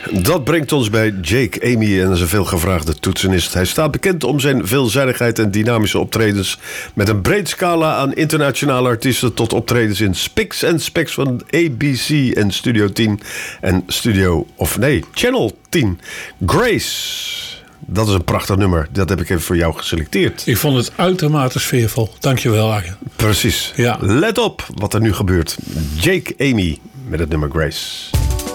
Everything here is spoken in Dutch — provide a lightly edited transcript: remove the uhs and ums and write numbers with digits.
Dat brengt ons bij Jake Amy en zijn veelgevraagde toetsenist. Hij staat bekend om zijn veelzijdigheid en dynamische optredens met een breed scala aan internationale artiesten tot optredens in Spix en Specs van ABC en Studio 10 en Channel 10. Grace. Dat is een prachtig nummer. Dat heb ik even voor jou geselecteerd. Ik vond het uitermate sfeervol. Dankjewel, Arjen. Precies. Ja. Let op wat er nu gebeurt. Jake Amy met het nummer Grace.